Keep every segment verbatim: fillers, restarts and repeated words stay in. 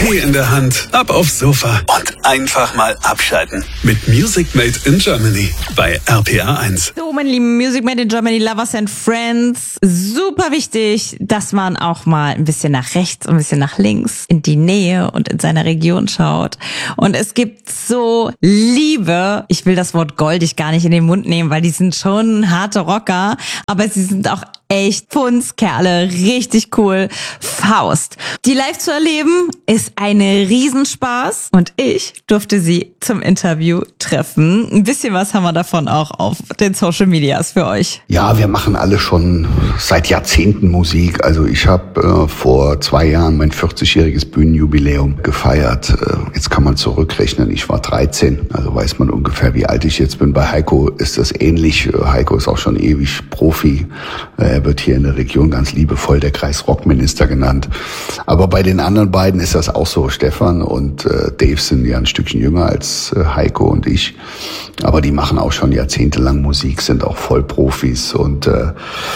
Tee in der Hand, ab aufs Sofa und einfach mal abschalten. Mit Music Made in Germany bei R P R eins. So, meine lieben Music Made in Germany Lovers and Friends. Super wichtig, dass man auch mal ein bisschen nach rechts und ein bisschen nach links in die Nähe und in seiner Region schaut. Und es gibt so Liebe, ich will das Wort goldig gar nicht in den Mund nehmen, weil die sind schon harte Rocker, aber sie sind auch echt Punzkerle, richtig cool. Faust. Die live zu erleben ist ein Riesenspaß und ich durfte sie zum Interview treffen. Ein bisschen was haben wir davon auch auf den Social Medias für euch. Ja, wir machen alle schon seit Jahrzehnten Musik. Also ich habe äh, vor zwei Jahren mein vierzigjähriges Bühnenjubiläum gefeiert. Äh, jetzt kann man zurückrechnen, ich war dreizehn, also weiß man ungefähr, wie alt ich jetzt bin. Bei Heiko ist das ähnlich. Äh, Heiko ist auch schon ewig Profi. Äh, Er wird hier in der Region ganz liebevoll der Kreisrockminister genannt. Aber bei den anderen beiden ist das auch so. Stefan und äh, Dave sind ja ein Stückchen jünger als äh, Heiko und ich. Aber die machen auch schon jahrzehntelang Musik, sind auch Vollprofis und äh,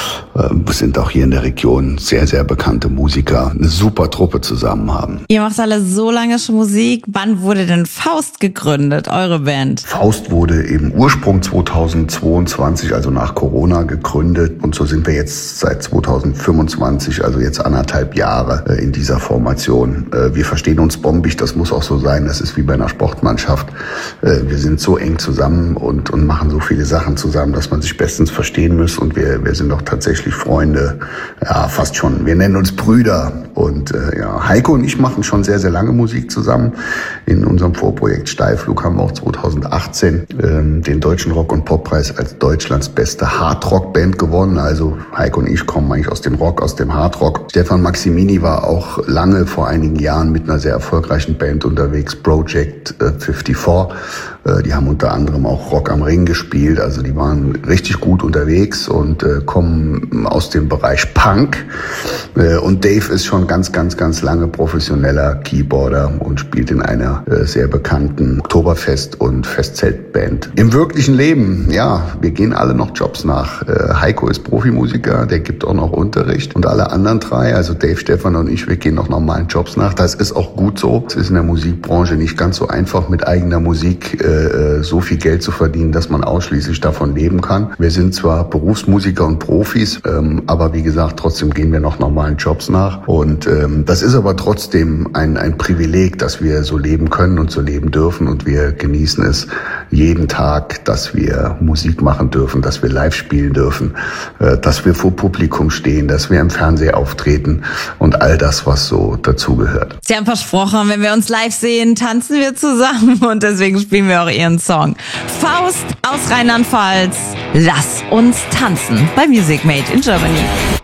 äh, sind auch hier in der Region sehr, sehr bekannte Musiker. Eine super Truppe zusammen haben. Ihr macht alle so lange schon Musik. Wann wurde denn Faust gegründet, eure Band? Faust wurde im Ursprung zweitausendzweiundzwanzig, also nach Corona, gegründet. Und so sind wir jetzt seit zweitausendfünfundzwanzig, also jetzt anderthalb Jahre äh, in dieser Formation. Äh, wir verstehen uns bombig, das muss auch so sein. Das ist wie bei einer Sportmannschaft. Äh, wir sind so eng zusammen und, und machen so viele Sachen zusammen, dass man sich bestens verstehen muss. Und wir, wir sind auch tatsächlich Freunde, ja, fast schon. Wir nennen uns Brüder. Und äh, ja, Heiko und ich machen schon sehr, sehr lange Musik zusammen. In unserem Vorprojekt Steilflug haben wir auch zweitausendachtzehn ähm, den Deutschen Rock- und Poppreis als Deutschlands beste Hardrock-Band gewonnen. Also Heiko und ich kommen eigentlich aus dem Rock, aus dem Hardrock. Stefan Maximini war auch lange vor einigen Jahren mit einer sehr erfolgreichen Band unterwegs, Project äh, vierundfünfzig. Äh, die haben unter anderem auch Rock am Ring gespielt. Also die waren richtig gut unterwegs und äh, kommen aus dem Bereich Punk. Äh, und Dave ist schon ganz, ganz, ganz lange professioneller Keyboarder und spielt in einer äh, sehr bekannten Oktoberfest- und Festzeltband. Im wirklichen Leben, ja, wir gehen alle noch Jobs nach. Äh, Heiko ist Profimusiker, der gibt auch noch Unterricht. Und alle anderen drei, also Dave, Stefan und ich, wir gehen noch normalen Jobs nach. Das ist auch gut so. Es ist in der Musikbranche nicht ganz so einfach, mit eigener Musik äh, so viel Geld zu verdienen, dass man ausschließlich davon leben kann. Wir sind zwar Berufsmusiker und Profis, ähm, aber wie gesagt, trotzdem gehen wir noch normalen Jobs nach. Und ähm, das ist aber trotzdem ein, ein Privileg, dass wir so leben können und so leben dürfen. Und wir genießen es jeden Tag, dass wir Musik machen dürfen, dass wir live spielen dürfen, äh, dass wir vor Publikum stehen, dass wir im Fernsehen auftreten und all das, was so dazugehört. Sie haben versprochen, wenn wir uns live sehen, tanzen wir zusammen und deswegen spielen wir auch Ihren Song. Faust aus Rheinland-Pfalz, lass uns tanzen bei Music Made in Germany.